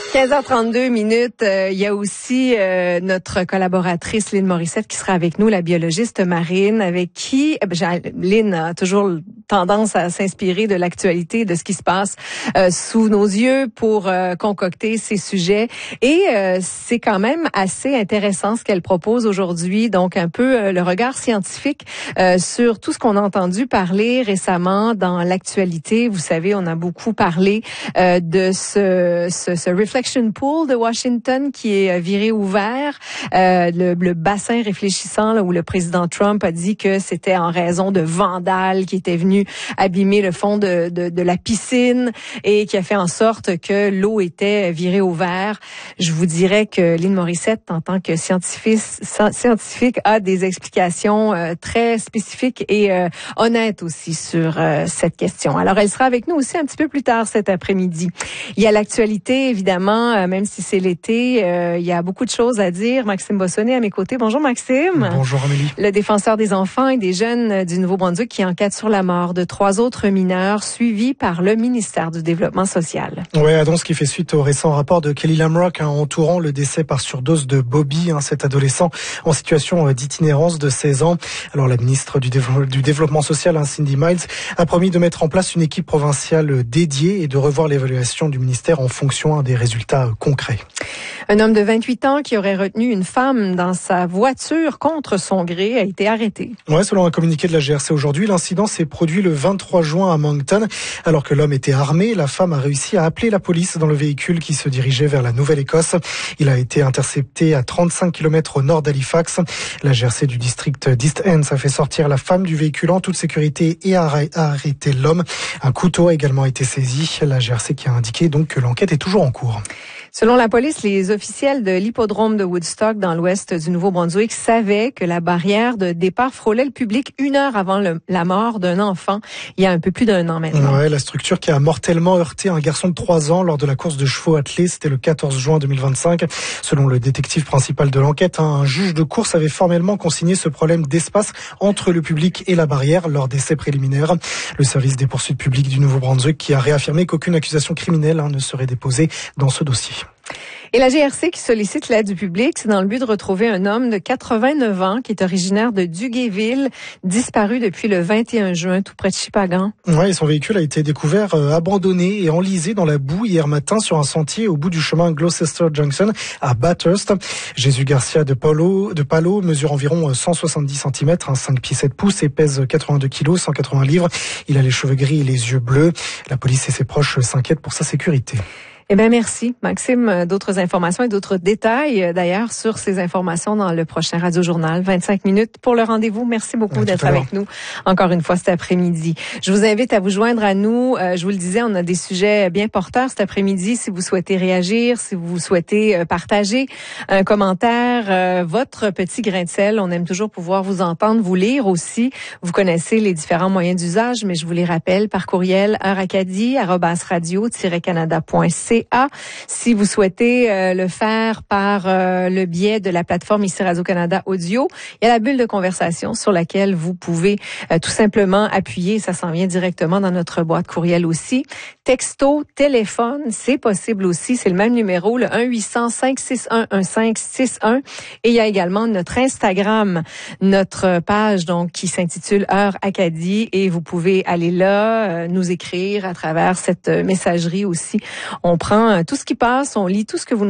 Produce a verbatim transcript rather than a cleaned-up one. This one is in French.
quinze heures trente-deux minutes. Euh, il y a aussi euh, notre collaboratrice Lynn Morissette qui sera avec nous, la biologiste marine, avec qui eh ben, Lynn a toujours tendance à s'inspirer de l'actualité, de ce qui se passe euh, sous nos yeux pour euh, concocter ces sujets. Et euh, c'est quand même assez intéressant ce qu'elle propose aujourd'hui. Donc un peu euh, le regard scientifique euh, sur tout ce qu'on a entendu parler récemment dans l'actualité. Vous savez, on a beaucoup parlé euh, de ce, ce, ce reflection Pool de Washington qui est viré ouvert, euh, le, le bassin réfléchissant là, où le président Trump a dit que c'était en raison de vandales qui étaient venus abîmer le fond de, de, de la piscine et qui a fait en sorte que l'eau était virée au vert. Je vous dirais que Lynn Morissette, en tant que scientifique, scientifique a des explications euh, très spécifiques et euh, honnêtes aussi sur euh, cette question. Alors, elle sera avec nous aussi un petit peu plus tard cet après-midi. Il y a l'actualité, évidemment. Même si c'est l'été, euh, il y a beaucoup de choses à dire. Maxime Bossonnet à mes côtés. Bonjour Maxime. Bonjour Amélie. Le défenseur des enfants et des jeunes du Nouveau-Brunswick qui enquête sur la mort de trois autres mineurs suivis par le ministère du Développement social. Oui, annonce qui fait suite au récent rapport de Kelly Lamrock hein, entourant le décès par surdose de Bobby, hein, cet adolescent en situation d'itinérance de seize ans. Alors la ministre du, Dévo- du Développement social, hein, Cindy Miles, a promis de mettre en place une équipe provinciale dédiée et de revoir l'évaluation du ministère en fonction hein, des résultats concret. Un homme de vingt-huit ans qui aurait retenu une femme dans sa voiture contre son gré a été arrêté. Ouais, selon un communiqué de la G R C aujourd'hui, l'incident s'est produit le vingt-trois juin à Moncton. Alors que l'homme était armé, la femme a réussi à appeler la police dans le véhicule qui se dirigeait vers la Nouvelle-Écosse. Il a été intercepté à trente-cinq kilomètres au nord d'Halifax. La G R C du district d'East End a fait sortir la femme du véhicule en toute sécurité et a arrêté l'homme. Un couteau a également été saisi. La G R C qui a indiqué donc que l'enquête est toujours en cours. Selon la police, les officiels de l'hippodrome de Woodstock dans l'ouest du Nouveau-Brunswick savaient que la barrière de départ frôlait le public une heure avant le, la mort d'un enfant il y a un peu plus d'un an maintenant. Ouais, la structure qui a mortellement heurté un garçon de trois ans lors de la course de chevaux attelés, c'était le quatorze juin deux mille vingt-cinq. Selon le détective principal de l'enquête, un juge de course avait formellement consigné ce problème d'espace entre le public et la barrière lors d'essais préliminaires. Le service des poursuites publiques du Nouveau-Brunswick qui a réaffirmé qu'aucune accusation criminelle hein, ne serait déposée dans ce dossier. Et la G R C qui sollicite l'aide du public, c'est dans le but de retrouver un homme de quatre-vingt-neuf ans qui est originaire de Duguayville, disparu depuis le vingt et un juin, tout près de Shippagan. Ouais, et son véhicule a été découvert euh, abandonné et enlisé dans la boue hier matin sur un sentier au bout du chemin Gloucester Junction à Bathurst. Jésus Garcia de Palo, de Palo mesure environ cent soixante-dix centimètres, hein, cinq pieds sept pouces et pèse quatre-vingt-deux kilos, cent quatre-vingts livres. Il a les cheveux gris et les yeux bleus. La police et ses proches s'inquiètent pour sa sécurité. Eh bien, merci, Maxime. D'autres informations et d'autres détails, d'ailleurs, sur ces informations dans le prochain Radio Journal. vingt-cinq minutes pour le rendez-vous. Merci beaucoup ouais, d'être avec nous encore une fois cet après-midi. Je vous invite à vous joindre à nous. Euh, je vous le disais, on a des sujets bien porteurs cet après-midi. Si vous souhaitez réagir, si vous souhaitez euh, partager un commentaire, euh, votre petit grain de sel, on aime toujours pouvoir vous entendre, vous lire aussi. Vous connaissez les différents moyens d'usage, mais je vous les rappelle par courriel heure acadie arobase radio tiret canada point c a. Si vous souhaitez euh, le faire par euh, le biais de la plateforme ici Radio-Canada Audio, il y a la bulle de conversation sur laquelle vous pouvez euh, tout simplement appuyer. Ça s'en vient directement dans notre boîte courriel aussi. Texto, téléphone, c'est possible aussi. C'est le même numéro, le un huit cents cinq six un un cinq six un. Et il y a également notre Instagram, notre page donc qui s'intitule Heure Acadie. Et vous pouvez aller là, euh, nous écrire à travers cette messagerie aussi. On prend tout ce qui passe, on lit tout ce que vous